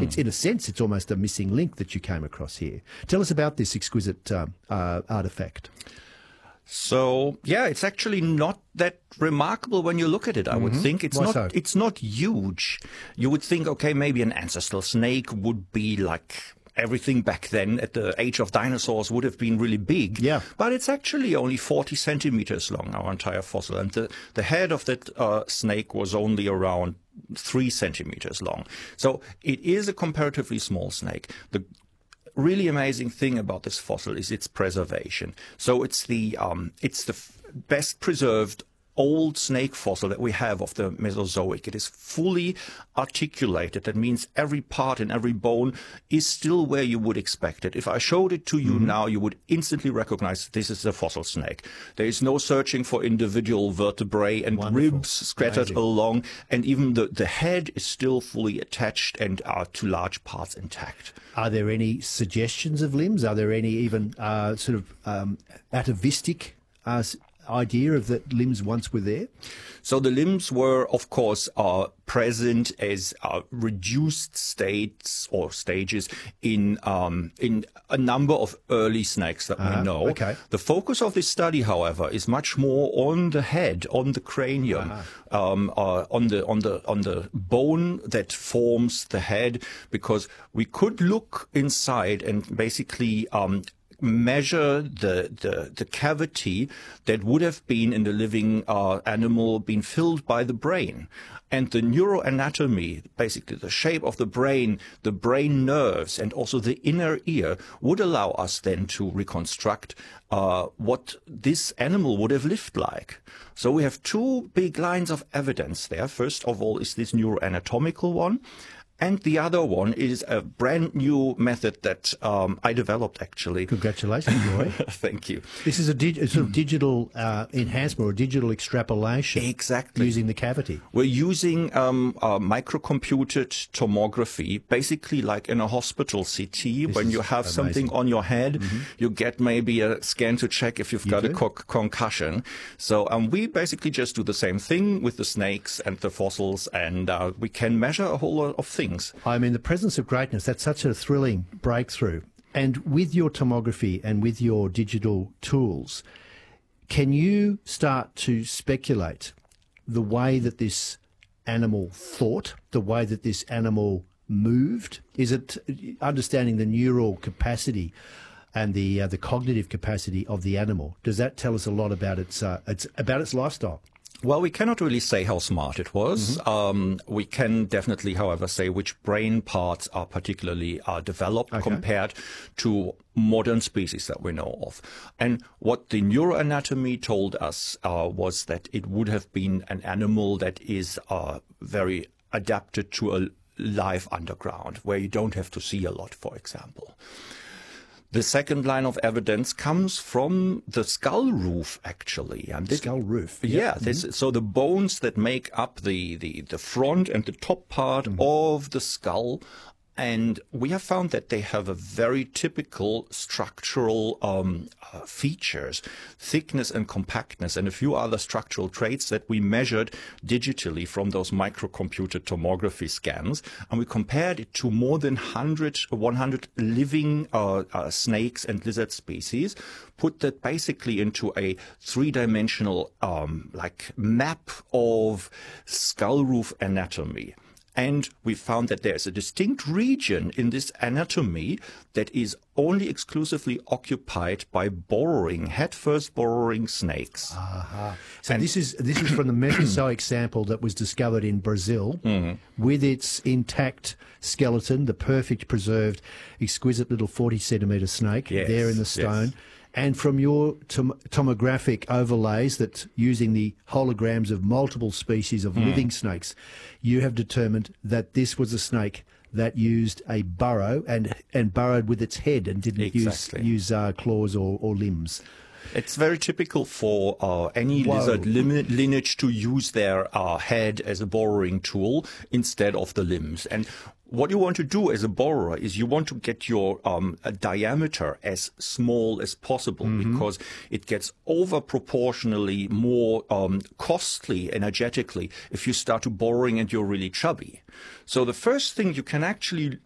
It's in a sense, it's almost a missing link that you came across here. Tell us about this exquisite artifact. So, yeah, it's actually not that remarkable when you look at it, I would think. It's not huge. You would think, okay, maybe an ancestral snake would be like everything back then at the age of dinosaurs would have been really big. Yeah. But it's actually only 40 centimeters long, our entire fossil. And the head of that snake was only around 3 centimeters long. So it is a comparatively small snake. The really amazing thing about this fossil is its preservation. So it's the best preserved old snake fossil that we have of the Mesozoic. It is fully articulated. That means every part and every bone is still where you would expect it. If I showed it to you now, you would instantly recognize this is a fossil snake. There is no searching for individual vertebrae and ribs scattered along, and even the head is still fully attached and to large parts intact. Are there any suggestions of limbs? Are there any even atavistic idea of that limbs once were there? So the limbs were, of course, present as reduced states or stages in a number of early snakes that we know. Okay. The focus of this study, however, is much more on the head, on the cranium, on the bone that forms the head, because we could look inside and basically measure the cavity that would have been in the living animal being filled by the brain. And the neuroanatomy, basically the shape of the brain nerves, and also the inner ear would allow us then to reconstruct what this animal would have lived like. So we have two big lines of evidence there. First of all is this neuroanatomical one. And the other one is a brand new method that I developed, actually. Congratulations, Roy. Thank you. This is a sort of digital enhancement or digital extrapolation. Exactly. Using the cavity. We're using microcomputed tomography, basically like in a hospital CT. When you have something on your head, you get maybe a scan to check if you've got a concussion. So we basically just do the same thing with the snakes and the fossils, and we can measure a whole lot of things. I mean, the presence of greatness, that's such a thrilling breakthrough. And with your tomography and with your digital tools, can you start to speculate the way that this animal thought, the way that this animal moved? Is it understanding the neural capacity and the cognitive capacity of the animal? Does that tell us a lot about its lifestyle? Well, we cannot really say how smart it was. We can definitely, however, say which brain parts are particularly developed compared to modern species that we know of. And what the neuroanatomy told us was that it would have been an animal that is very adapted to a life underground, where you don't have to see a lot, for example. The second line of evidence comes from the skull roof, actually. And skull roof? Yeah. So the bones that make up the front and the top part of the skull. And we have found that they have a very typical structural features, thickness and compactness, and a few other structural traits that we measured digitally from those microcomputed tomography scans. And we compared it to more than 100 living snakes and lizard species, put that basically into a three-dimensional map of skull roof anatomy. And we found that there's a distinct region in this anatomy that is only exclusively occupied by headfirst burrowing snakes. So this is from the Mesozoic sample that was discovered in Brazil with its intact skeleton, the perfect preserved, exquisite little 40-centimetre snake there in the stone. Yes. And from your tomographic overlays that using the holograms of multiple species of living snakes, you have determined that this was a snake that used a burrow and burrowed with its head and didn't use claws or limbs. It's very typical for any lizard lineage to use their head as a burrowing tool instead of the limbs. And what you want to do as a burrower is you want to get your diameter as small as possible because it gets over proportionally more costly energetically if you start to burrowing and you're really chubby. So the first thing you can actually